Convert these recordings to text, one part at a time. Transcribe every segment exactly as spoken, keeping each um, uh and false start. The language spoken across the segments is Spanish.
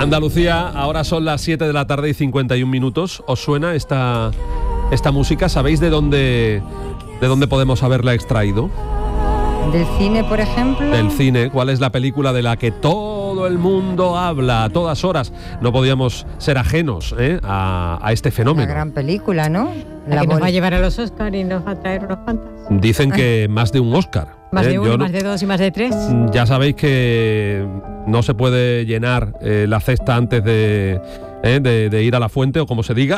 Andalucía, ahora son las siete de la tarde y cincuenta y un minutos. ¿Os suena esta, esta música? ¿Sabéis de dónde, de dónde podemos haberla extraído? ¿Del cine, por ejemplo? Del cine. ¿Cuál es la película de la que todo el mundo habla a todas horas? No podíamos ser ajenos ¿eh? a, a este fenómeno. Una gran película, ¿no? La, la que nos va a llevar a los Oscar y nos va a traer unos cuantos. Dicen que más de un Oscar. Más ¿eh? de uno, Yo más no, de dos y más de tres. Ya sabéis que no se puede llenar eh, la cesta antes de, eh, de, de ir a la fuente o como se diga,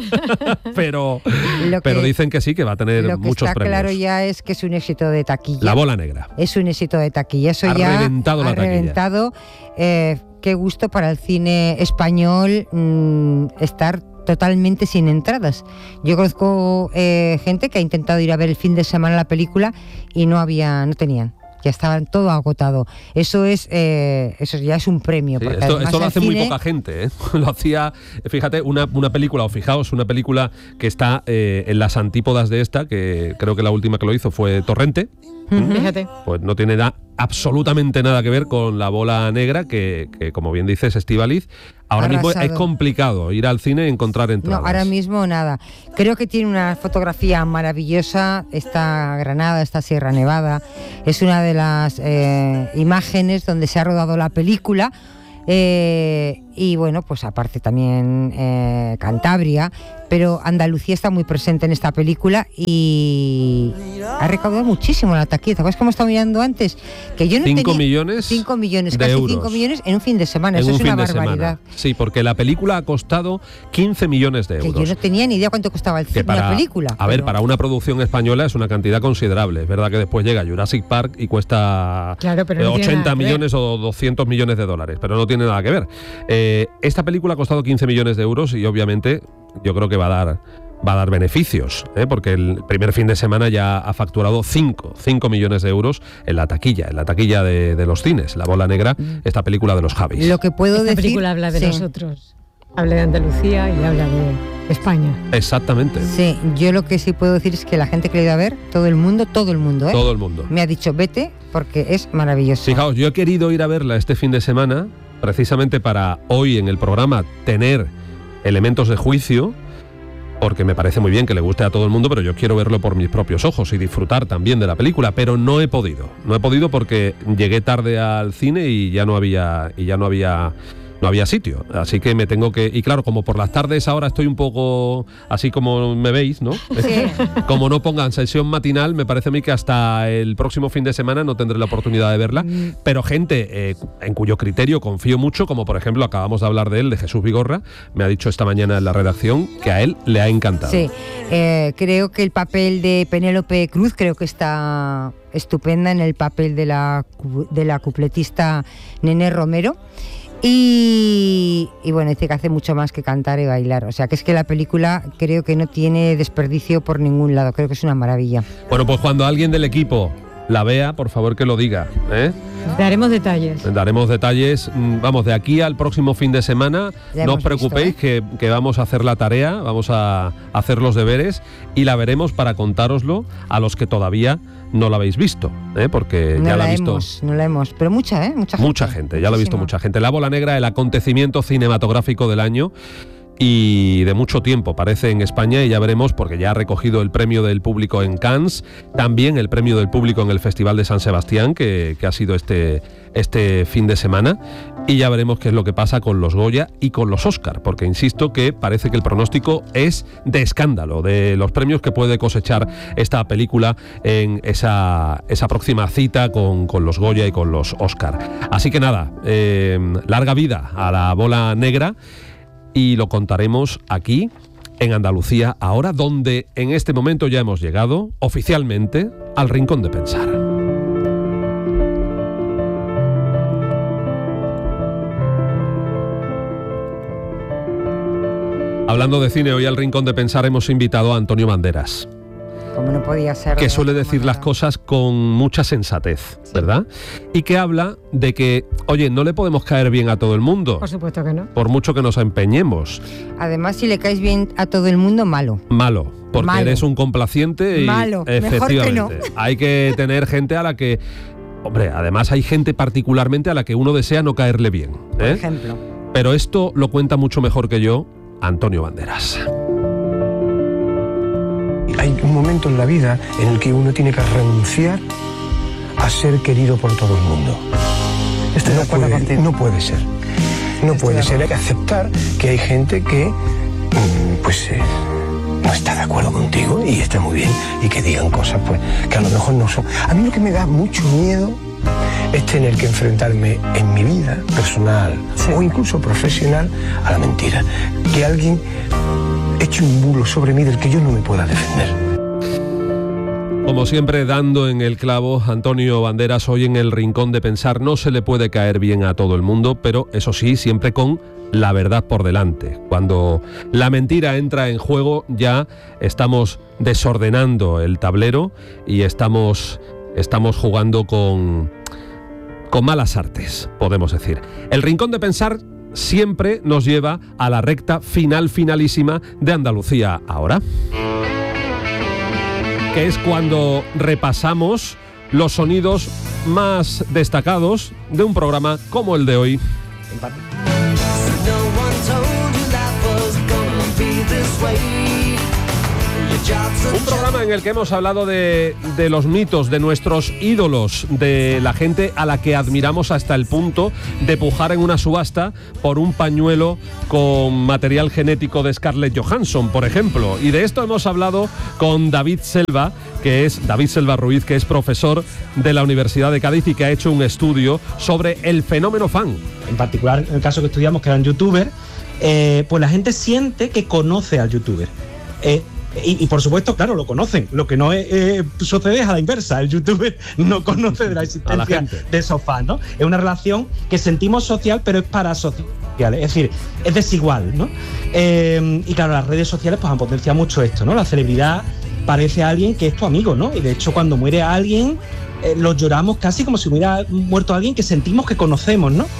pero, que, pero dicen que sí, que va a tener lo que muchos está premios. Claro ya es que es un éxito de taquilla. La bola negra. Es un éxito de taquilla. Eso ha ya reventado ha la taquilla. reventado. Eh, qué gusto para el cine español mmm, estar totalmente sin entradas. Yo conozco eh, gente que ha intentado ir a ver el fin de semana la película y no había, no tenían. Ya estaban todo agotado. Eso es, eh, eso ya es un premio. Sí, porque esto, esto lo hace cine... muy poca gente, ¿eh? Lo hacía, fíjate, una, una película, o fijaos, una película que está eh, en las antípodas de esta, que creo que la última que lo hizo fue Torrente. Uh-huh. Fíjate. Pues no tiene da, absolutamente nada que ver con La bola negra, que, que como bien dices, Estíbaliz, ahora Arrasado. mismo es complicado ir al cine y encontrar entradas. No, ahora mismo nada. Creo que tiene una fotografía maravillosa, esta Granada, esta Sierra Nevada, es una de las eh, imágenes donde se ha rodado la película. Eh, y bueno, pues aparte también eh, Cantabria, pero Andalucía está muy presente en esta película y ha recaudado muchísimo la taquilla. ¿Te acuerdas cómo estaba mirando antes? Que yo no cinco tenía millones cinco millones, de casi euros. cinco millones en un fin de semana. En Eso un es fin una de barbaridad. Semana. Sí, porque la película ha costado quince millones de euros. Que yo no tenía ni idea cuánto costaba el cine, para, una película. A ver, pero... para una producción española es una cantidad considerable. Es verdad que después llega Jurassic Park y cuesta claro, pero no ochenta millones o doscientos millones de dólares, pero no tiene nada que ver. Eh, esta película ha costado quince millones de euros y obviamente yo creo que va a dar va a dar beneficios, ¿eh? Porque el primer fin de semana ya ha facturado cinco millones de euros en la taquilla, en la taquilla de, de los cines, La bola negra, esta película de los Javis. Lo que puedo Esta decir, película habla de sí. nosotros, habla de Andalucía y habla de España. Exactamente. Sí, yo lo que sí puedo decir es que la gente que le ha ido a ver, todo el mundo, todo el mundo, ¿eh? Todo el mundo. Me ha dicho, vete, porque es maravilloso. Fijaos, yo he querido ir a verla este fin de semana, precisamente para hoy en el programa tener elementos de juicio, porque me parece muy bien que le guste a todo el mundo, pero yo quiero verlo por mis propios ojos y disfrutar también de la película, pero no he podido. No he podido porque llegué tarde al cine y ya no había y ya no había no había sitio, así que me tengo que... Y claro, como por las tardes ahora estoy un poco así como me veis, ¿no? Sí. Como no pongan sesión matinal, me parece a mí que hasta el próximo fin de semana no tendré la oportunidad de verla, mm. pero gente eh, en cuyo criterio confío mucho, como por ejemplo acabamos de hablar de él, de Jesús Vigorra, me ha dicho esta mañana en la redacción que a él le ha encantado. Sí, eh, creo que el papel de Penélope Cruz creo que está estupenda en el papel de la, de la cupletista Nené Romero. Y, y bueno, dice que hace mucho más que cantar y bailar. O sea, que es que la película creo que no tiene desperdicio por ningún lado. Creo que es una maravilla. Bueno, pues cuando alguien del equipo la vea, por favor que lo diga, ¿eh? Daremos detalles. Daremos detalles. Vamos, de aquí al próximo fin de semana, ya no os preocupéis visto, ¿eh? que, que vamos a hacer la tarea, vamos a hacer los deberes y la veremos para contároslo a los que todavía no la habéis visto, ¿eh? Porque no ya la, la ha visto... hemos, no la hemos, pero mucha, ¿eh? Mucha gente. Mucha gente, ya lo ha visto Muchísima. mucha gente. La bola negra, el acontecimiento cinematográfico del año y de mucho tiempo, parece, en España, y ya veremos, porque ya ha recogido el premio del público en Cannes, también el premio del público en el Festival de San Sebastián, que, que ha sido este, este fin de semana, y ya veremos qué es lo que pasa con los Goya y con los Oscar, porque insisto que parece que el pronóstico es de escándalo, de los premios que puede cosechar esta película en esa, esa próxima cita con, con los Goya y con los Oscar. Así que nada, eh, larga vida a la bola negra, y lo contaremos aquí en Andalucía Ahora, donde en este momento ya hemos llegado oficialmente al Rincón de Pensar. Hablando de cine, hoy al Rincón de Pensar hemos invitado a Antonio Banderas, Como no podía ser. que suele decir las cosas con mucha sensatez, ¿verdad? Y que habla de que, oye, no le podemos caer bien a todo el mundo. Por supuesto que no. Por mucho que nos empeñemos. Además, si le caes bien a todo el mundo, malo. Malo, porque Malo. eres un complaciente y Malo, mejor que efectivamente no. hay que tener gente a la que, hombre, además hay gente particularmente a la que uno desea no caerle bien, Por ¿eh? ejemplo. Pero esto lo cuenta mucho mejor que yo Antonio Banderas. Hay un momento en la vida en el que uno tiene que renunciar a ser querido por todo el mundo. Esto no puede, no puede ser. No puede ser. Hay que aceptar que hay gente que pues eh, no está de acuerdo contigo y está muy bien, y que digan cosas pues que a lo mejor no son. A mí lo que me da mucho miedo es tener que enfrentarme en mi vida personal, sí, o incluso profesional, a la mentira. Que alguien eche un bulo sobre mí del que yo no me pueda defender. Como siempre, dando en el clavo, Antonio Banderas, hoy en el Rincón de Pensar. No se le puede caer bien a todo el mundo, pero eso sí, siempre con la verdad por delante. Cuando la mentira entra en juego, ya estamos desordenando el tablero y estamos, estamos jugando con, con malas artes, podemos decir. El Rincón de Pensar siempre nos lleva a la recta final, finalísima de Andalucía Ahora, que es cuando repasamos los sonidos más destacados de un programa como el de hoy. Un programa en el que hemos hablado de, de los mitos, de nuestros ídolos, de la gente a la que admiramos hasta el punto de pujar en una subasta por un pañuelo con material genético de Scarlett Johansson, por ejemplo. Y de esto hemos hablado con David Selva, que es David Selva Ruiz, que es profesor de la Universidad de Cádiz y que ha hecho un estudio sobre el fenómeno fan. En particular, en el caso que estudiamos, que eran youtubers, eh, pues la gente siente que conoce al youtuber. Eh, Y, y por supuesto, claro, lo conocen. Lo que no es, eh, sucede es a la inversa. El youtuber no conoce de la existencia de esos fans, ¿no? Es una relación que sentimos social, pero es parasocial. Es decir, es desigual, ¿no? Eh, y claro, las redes sociales pues han potenciado mucho esto, ¿no? La celebridad parece a alguien que es tu amigo, ¿no? Y de hecho, cuando muere alguien, eh, lo lloramos casi como si hubiera muerto alguien que sentimos que conocemos, ¿no?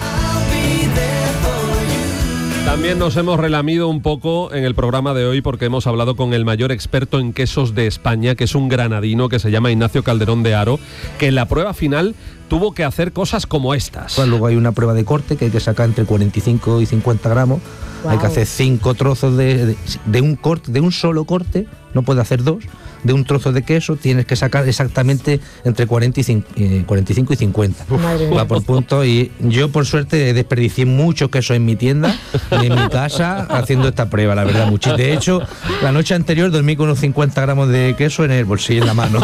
También nos hemos relamido un poco en el programa de hoy porque hemos hablado con el mayor experto en quesos de España, que es un granadino que se llama Ignacio Calderón de Haro, que en la prueba final tuvo que hacer cosas como estas. Pues luego hay una prueba de corte que hay que sacar entre cuarenta y cinco y cincuenta gramos. Wow. Hay que hacer cinco trozos de, de, de un corte, de un solo corte, no puede hacer dos. De un trozo de queso tienes que sacar exactamente entre cuarenta y cinco y cincuenta. Va por punto. Y yo, por suerte, desperdicié mucho queso en mi tienda, en mi casa, haciendo esta prueba, la verdad. Mucho. De hecho, la noche anterior dormí con unos cincuenta gramos de queso en el bolsillo, en la mano.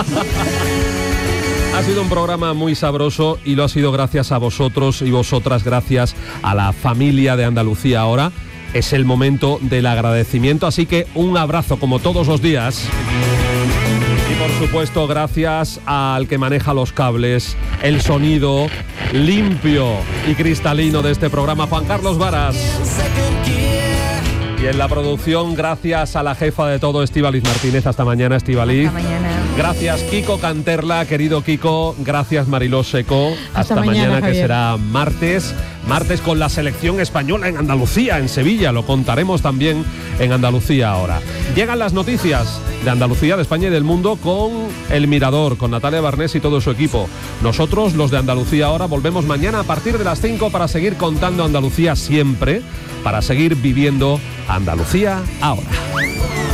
Ha sido un programa muy sabroso y lo ha sido gracias a vosotros y vosotras, gracias a la familia de Andalucía Ahora. Es el momento del agradecimiento, así que un abrazo como todos los días. Y por supuesto, gracias al que maneja los cables, el sonido limpio y cristalino de este programa, Juan Carlos Varas. Y en la producción, gracias a la jefa de todo, Estíbaliz Martínez. Hasta mañana, Estíbaliz. Hasta mañana. Gracias, Kiko Canterla, querido Kiko. Gracias, Mariló Seco. Hasta, Hasta mañana, mañana que será martes. Martes con la selección española en Andalucía, en Sevilla. Lo contaremos también en Andalucía Ahora. Llegan las noticias de Andalucía, de España y del mundo con El Mirador, con Natalia Barnés y todo su equipo. Nosotros, los de Andalucía Ahora, volvemos mañana a partir de las cinco para seguir contando Andalucía siempre, para seguir viviendo Andalucía Ahora.